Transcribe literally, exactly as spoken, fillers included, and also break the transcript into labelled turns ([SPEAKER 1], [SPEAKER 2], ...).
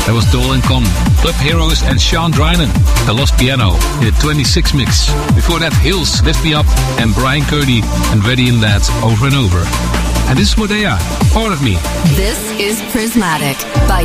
[SPEAKER 1] That was Dole and Con, Club Heroes and Sean Drynan, The Lost Piano in the twenty-six mix. Before that, Hills, Lift Me Up, and Brian Kearney and Ready in That, Over and Over. And this is Modea, Part of Me.
[SPEAKER 2] This is Prismatic by